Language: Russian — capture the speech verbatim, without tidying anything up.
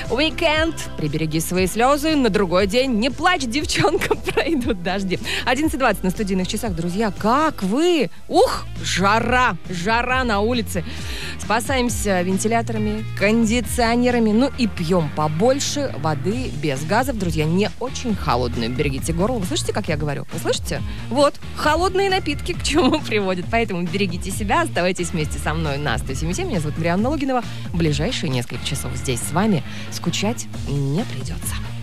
Уикенд. Прибереги свои слезы. На другой день не плачь, девчонка, пройдут дожди. одиннадцать двадцать на студийных часах. Друзья, как вы? Ух, жара. Жара на улице. Спасаемся вентиляторами, кондиционерами. Ну и пьем побольше воды без газов. Друзья, не очень холодную. Берегите горло. Вы слышите, как я говорю? Вы слышите? Вот. Холодные напитки к чему приводят. Поэтому берегите себя. Оставайтесь вместе со мной на сто семь семь. Меня зовут Марианна Логинова. В ближайшие несколько часов здесь с вами скучать не придется.